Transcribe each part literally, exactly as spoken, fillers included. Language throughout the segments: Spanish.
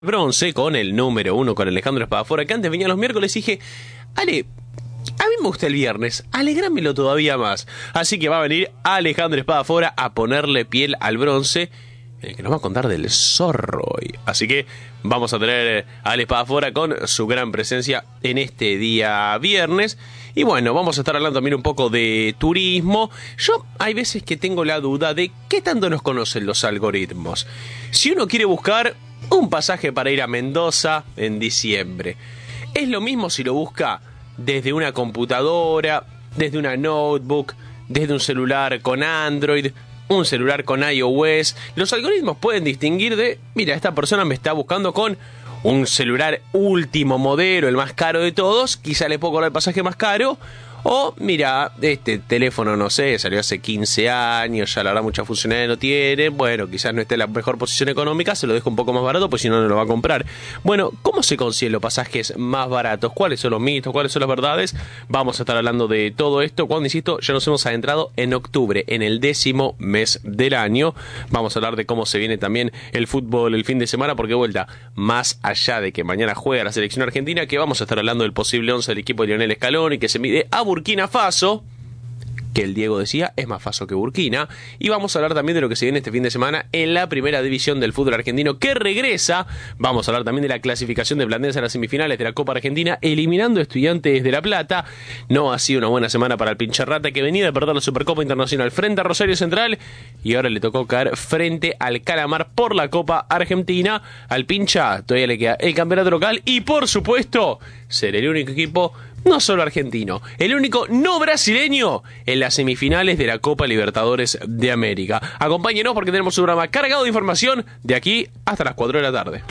Bronce con el número uno, con Alejandro Espadafora, que antes venía los miércoles y dije, Ale, a mí me gusta el viernes, alegrámelo todavía más. Así que va a venir Alejandro Espadafora a ponerle piel al bronce, en el que nos va a contar del zorro hoy. Así que vamos a tener a Ale Espadafora con su gran presencia en este día viernes. Y bueno, vamos a estar hablando también un poco de turismo. Yo hay veces que tengo la duda de qué tanto nos conocen los algoritmos. Si uno quiere buscar un pasaje para ir a Mendoza en diciembre, ¿es lo mismo si lo busca desde una computadora, desde una notebook, desde un celular con Android, un celular con iOS? Los algoritmos pueden distinguir de, mira, esta persona me está buscando con un celular último modelo, el más caro de todos, quizá le puedo cobrar el pasaje más caro. O, mira, este teléfono, no sé, salió hace quince años, ya la verdad muchas funcionalidades no tiene, bueno, quizás no esté en la mejor posición económica, se lo dejo un poco más barato, pues si no, no lo va a comprar. Bueno, ¿cómo se consiguen los pasajes más baratos? ¿Cuáles son los mitos? ¿Cuáles son las verdades? Vamos a estar hablando de todo esto cuando, insisto, ya nos hemos adentrado en octubre, en el décimo mes del año. Vamos a hablar de cómo se viene también el fútbol el fin de semana, porque, vuelta, más allá de que mañana juega la selección argentina, que vamos a estar hablando del posible once del equipo de Lionel Scaloni, que se mide a Burkina Faso, que el Diego decía es más Faso que Burkina. Y vamos a hablar también de lo que se viene este fin de semana en la primera división del fútbol argentino, que regresa. Vamos a hablar también de la clasificación de Platense a las semifinales de la Copa Argentina, eliminando a Estudiantes de La Plata. No ha sido una buena semana para el Pincharrata, que venía de perder la Supercopa Internacional frente a Rosario Central, y ahora le tocó caer frente al Calamar por la Copa Argentina. Al Pincha todavía le queda el campeonato local y, por supuesto, ser el único equipo no solo argentino, el único no brasileño en las semifinales de la Copa Libertadores de América. Acompáñenos porque tenemos un programa cargado de información de aquí hasta las cuatro de la tarde.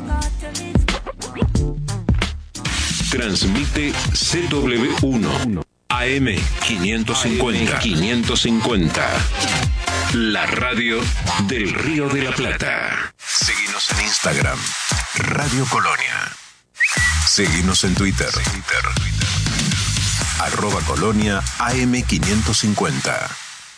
Transmite C W uno A M quinientos cincuenta. quinientos cincuenta. La radio del Río de la Plata. Seguinos en Instagram, Radio Colonia. Seguinos en Twitter. Twitter. Arroba Colonia A M quinientos cincuenta.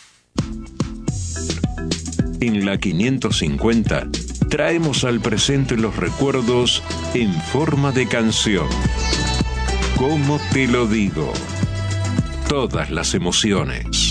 En la quinientos cincuenta traemos al presente los recuerdos en forma de canción. ¿Cómo te lo digo? Todas las emociones.